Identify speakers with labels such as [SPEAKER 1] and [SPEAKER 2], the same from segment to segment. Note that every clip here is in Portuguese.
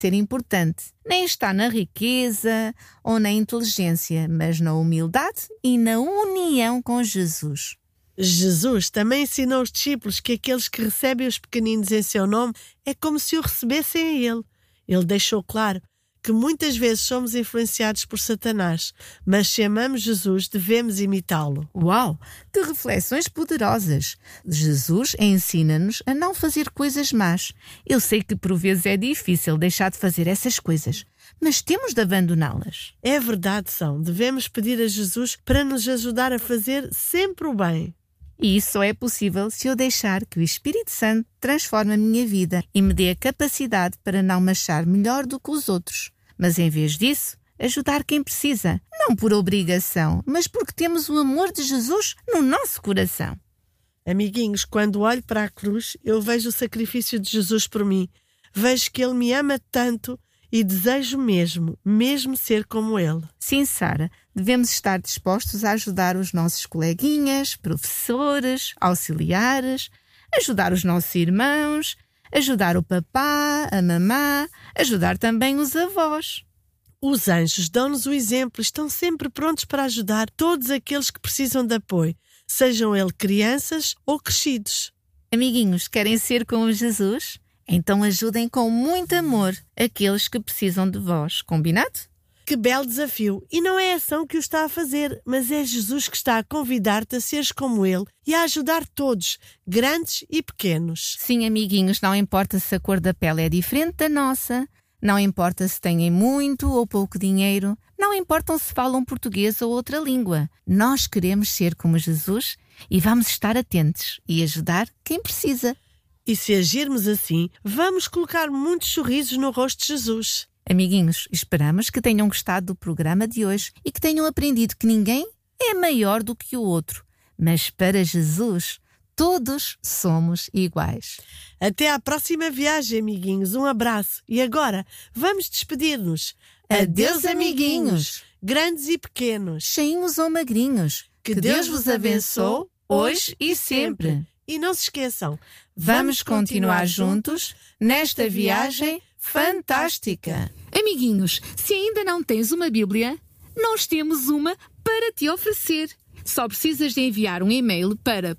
[SPEAKER 1] ser importante. Nem está na riqueza ou na inteligência, mas na humildade e na união com Jesus.
[SPEAKER 2] Jesus também ensinou aos discípulos que aqueles que recebem os pequeninos em seu nome é como se o recebessem a ele. Ele deixou claro que muitas vezes somos influenciados por Satanás, mas se amamos Jesus, devemos imitá-lo.
[SPEAKER 1] Uau! Que reflexões poderosas! Jesus ensina-nos a não fazer coisas más. Eu sei que por vezes é difícil deixar de fazer essas coisas, mas temos de abandoná-las.
[SPEAKER 2] É verdade, devemos pedir a Jesus para nos ajudar a fazer sempre o bem.
[SPEAKER 1] E isso só é possível se eu deixar que o Espírito Santo transforme a minha vida e me dê a capacidade para não me achar melhor do que os outros. Mas em vez disso, ajudar quem precisa. Não por obrigação, mas porque temos o amor de Jesus no nosso coração.
[SPEAKER 2] Amiguinhos, quando olho para a cruz, eu vejo o sacrifício de Jesus por mim. Vejo que Ele me ama tanto e desejo mesmo ser como Ele.
[SPEAKER 1] Sim, Sara, devemos estar dispostos a ajudar os nossos coleguinhas, professores, auxiliares, ajudar os nossos irmãos, ajudar o papá, a mamã, ajudar também os avós.
[SPEAKER 2] Os anjos dão-nos o exemplo e estão sempre prontos para ajudar todos aqueles que precisam de apoio, sejam eles crianças ou crescidos.
[SPEAKER 1] Amiguinhos, querem ser como Jesus? Então ajudem com muito amor aqueles que precisam de vós. Combinado?
[SPEAKER 2] Que belo desafio! E não é a ação que o está a fazer, mas é Jesus que está a convidar-te a seres como Ele e a ajudar todos, grandes e pequenos.
[SPEAKER 1] Sim, amiguinhos, não importa se a cor da pele é diferente da nossa, não importa se têm muito ou pouco dinheiro, não importa se falam português ou outra língua. Nós queremos ser como Jesus e vamos estar atentos e ajudar quem precisa.
[SPEAKER 2] E se agirmos assim, vamos colocar muitos sorrisos no rosto de Jesus.
[SPEAKER 1] Amiguinhos, esperamos que tenham gostado do programa de hoje e que tenham aprendido que ninguém é maior do que o outro. Mas para Jesus, todos somos iguais.
[SPEAKER 2] Até à próxima viagem, amiguinhos. Um abraço. E agora, vamos despedir-nos.
[SPEAKER 1] Adeus, amiguinhos.
[SPEAKER 2] Grandes e pequenos.
[SPEAKER 1] Cheinhos ou magrinhos. Que Deus vos abençoe hoje e sempre.
[SPEAKER 2] E não se esqueçam,
[SPEAKER 1] vamos continuar juntos nesta viagem fantástica.
[SPEAKER 3] Amiguinhos, se ainda não tens uma Bíblia, nós temos uma para te oferecer. Só precisas de enviar um e-mail para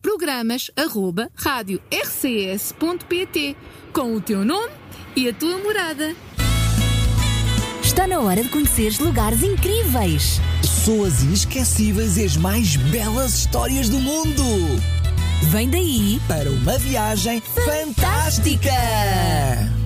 [SPEAKER 3] programas@radiorcs.pt com o teu nome e a tua morada.
[SPEAKER 4] Está na hora de conheceres lugares incríveis,
[SPEAKER 5] pessoas inesquecíveis e as mais belas histórias do mundo.
[SPEAKER 4] Vem daí
[SPEAKER 5] para uma viagem fantástica!